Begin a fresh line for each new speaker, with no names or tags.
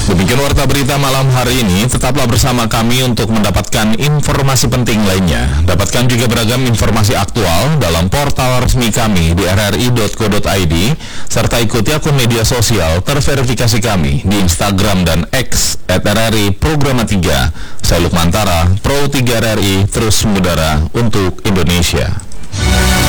Demikian warta berita malam hari ini. Tetaplah bersama kami untuk mendapatkan informasi penting lainnya. Dapatkan juga beragam informasi aktual dalam portal resmi kami di rri.co.id, serta ikuti akun media sosial terverifikasi kami di Instagram dan X @RRI Programa 3. Saya Lukmantara, Pro 3 RRI, terus mengudara untuk Indonesia.